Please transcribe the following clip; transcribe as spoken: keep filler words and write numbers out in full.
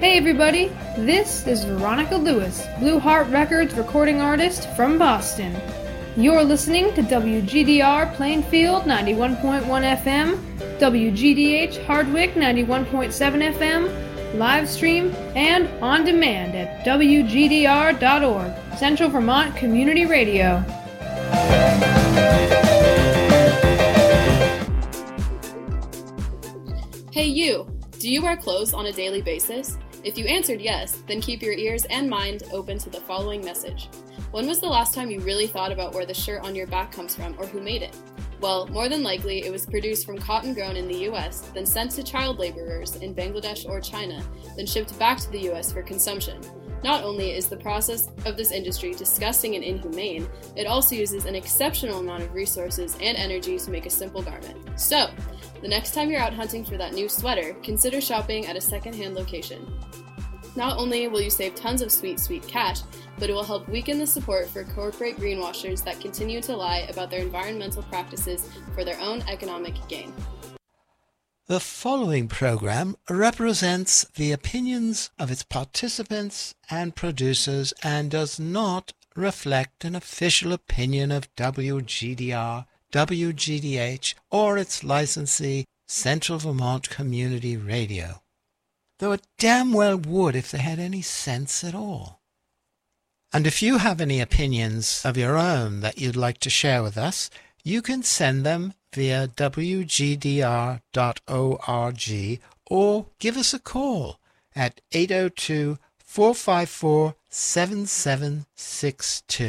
Hey everybody, this is Veronica Lewis, Blue Heart Records recording artist from Boston. You're listening to W G D R Plainfield ninety-one point one F M, W G D H Hardwick ninety-one point seven F M, live stream, and on demand at W G D R dot org, Central Vermont Community Radio. Hey you! Do you wear clothes on a daily basis? If you answered yes, then keep your ears and mind open to the following message. When was the last time you really thought about where the shirt on your back comes from or who made it? Well, more than likely it was produced from cotton grown in the U S, then sent to child laborers in Bangladesh or China, then shipped back to the U S for consumption. Not only is the process of this industry disgusting and inhumane, it also uses an exceptional amount of resources and energy to make a simple garment. So, the next time you're out hunting for that new sweater, consider shopping at a second-hand location. Not only will you save tons of sweet, sweet cash, but it will help weaken the support for corporate greenwashers that continue to lie about their environmental practices for their own economic gain. The following program represents the opinions of its participants and producers and does not reflect an official opinion of W G D R, W G D H, or its licensee, Central Vermont Community Radio. Though it damn well would if they had any sense at all. And if you have any opinions of your own that you'd like to share with us, you can send them via W G D R dot org or give us a call at eight oh two, four five four, seven seven six two.